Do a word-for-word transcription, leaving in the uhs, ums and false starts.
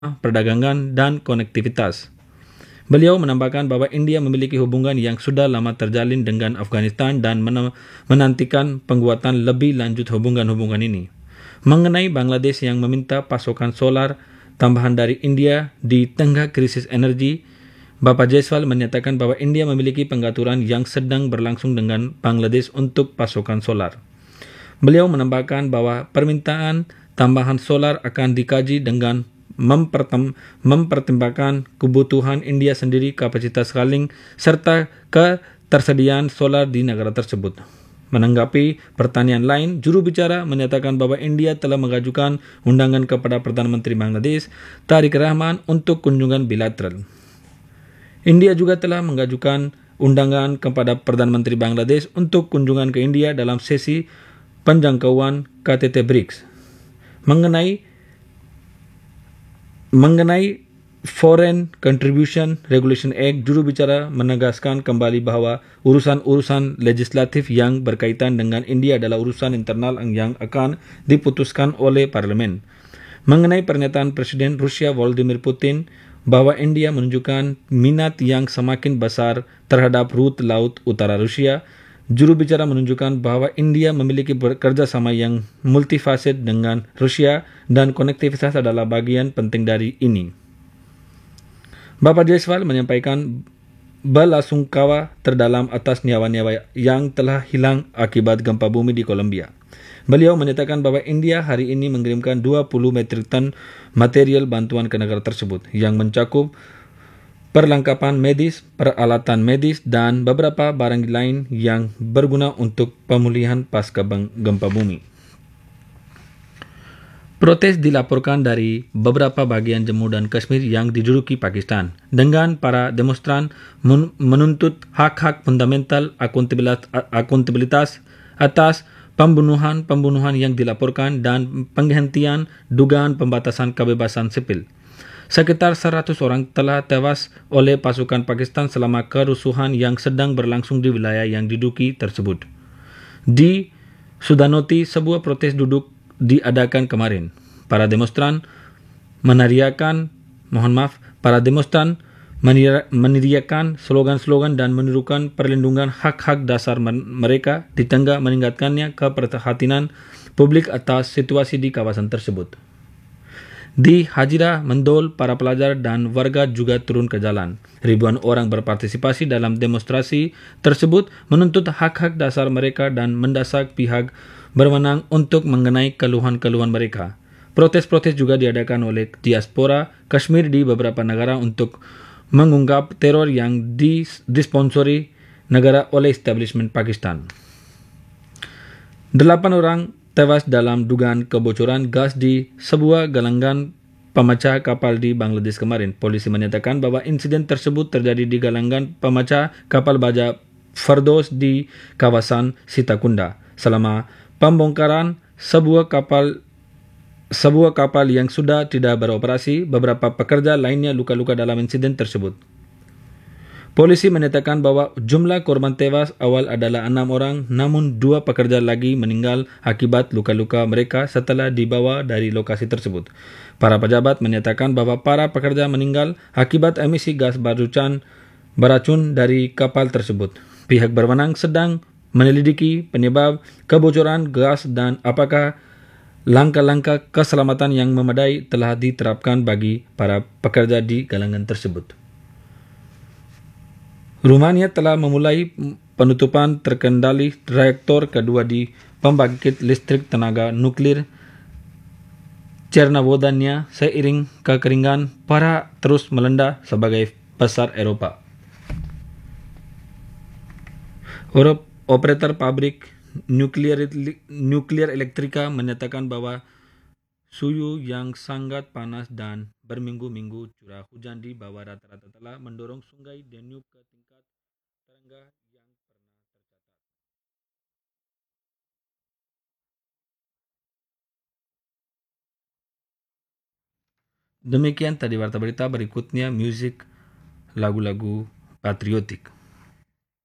perdagangan, dan konektivitas. Beliau menambahkan bahwa India memiliki hubungan yang sudah lama terjalin dengan Afghanistan dan menantikan penguatan lebih lanjut hubungan-hubungan ini. Mengenai Bangladesh yang meminta pasokan solar tambahan dari India di tengah krisis energi, Bapak Jaiswal menyatakan bahwa India memiliki pengaturan yang sedang berlangsung dengan Bangladesh untuk pasokan solar. Beliau menambahkan bahwa permintaan tambahan solar akan dikaji dengan mempertem, mempertimbangkan kebutuhan India sendiri, kapasitas scaling, serta ketersediaan solar di negara tersebut. Menanggapi pertanyaan lain, juru bicara menyatakan bahwa India telah mengajukan undangan kepada Perdana Menteri Bangladesh, Tariq Rahman, untuk kunjungan bilateral. India juga telah mengajukan undangan kepada Perdana Menteri Bangladesh untuk kunjungan ke India dalam sesi penjangkauan K T T BRICS. Mengenai mengenai Foreign Contribution Regulation Act, juru bicara menegaskan kembali bahwa urusan-urusan legislatif yang berkaitan dengan India adalah urusan internal yang akan diputuskan oleh parlemen. Mengenai pernyataan Presiden Rusia Vladimir Putin bahwa India menunjukkan minat yang semakin besar terhadap rute laut utara Rusia, juru bicara menunjukkan bahwa India memiliki kerjasama yang multifaset dengan Rusia dan konektivitas adalah bagian penting dari ini. Bapak Jaiswal menyampaikan belasungkawa terdalam atas nyawa-nyawa yang telah hilang akibat gempa bumi di Kolombia. Beliau menyatakan bahwa India hari ini mengirimkan dua puluh metrik ton material bantuan ke negara tersebut yang mencakup perlengkapan medis, peralatan medis, dan beberapa barang lain yang berguna untuk pemulihan pasca gempa bumi. Protes dilaporkan dari beberapa bagian Jammu dan Kashmir yang diduduki Pakistan, dengan para demonstran menuntut hak-hak fundamental, akuntabilitas atas pembunuhan-pembunuhan yang dilaporkan dan penghentian dugaan pembatasan kebebasan sipil. Sekitar seratus orang telah tewas oleh pasukan Pakistan selama kerusuhan yang sedang berlangsung di wilayah yang diduduki tersebut. Di Sudanoti, sebuah protes duduk diadakan kemarin. Para demonstran meneriakan, mohon maaf, para demonstran meneriakan slogan-slogan dan menirukan perlindungan hak-hak dasar mereka di tengah meningkatkannya keprihatinan publik atas situasi di kawasan tersebut. Di Hajira, Mendol, para pelajar dan warga juga turun ke jalan. Ribuan orang berpartisipasi dalam demonstrasi tersebut menuntut hak-hak dasar mereka dan mendesak pihak berwenang untuk mengenai keluhan-keluhan mereka. Protes-protes juga diadakan oleh diaspora Kashmir di beberapa negara untuk mengungkap teror yang disponsori negara oleh establishment Pakistan. Delapan orang tewas dalam dugaan kebocoran gas di sebuah galangan pemecah kapal di Bangladesh kemarin. Polisi menyatakan bahwa insiden tersebut terjadi di galangan pemecah kapal baja Firdaus di kawasan Sitakunda. Selama pembongkaran sebuah kapal sebuah kapal yang sudah tidak beroperasi, beberapa pekerja lainnya luka-luka dalam insiden tersebut. Polisi menyatakan bahwa jumlah korban tewas awal adalah enam orang, namun dua pekerja lagi meninggal akibat luka-luka mereka setelah dibawa dari lokasi tersebut. Para pejabat menyatakan bahwa para pekerja meninggal akibat emisi gas beracun, beracun dari kapal tersebut. Pihak berwenang sedang menyelidiki penyebab kebocoran gas dan apakah langkah-langkah keselamatan yang memadai telah diterapkan bagi para pekerja di galangan tersebut. Rumania telah memulai penutupan terkendali reaktor kedua di pembangkit listrik tenaga nuklir Chernobyl seiring kekeringan parah terus melanda sebagai pasar Eropa. Operator pabrik nuklir nuklir elektrika menyatakan bahwa suhu yang sangat panas dan berminggu-minggu curah hujan di bawah rata-rata telah mendorong sungai Danube ke tingkat terendah yang pernah tercatat. Demikian tadi warta berita, berikutnya musik lagu-lagu patriotik.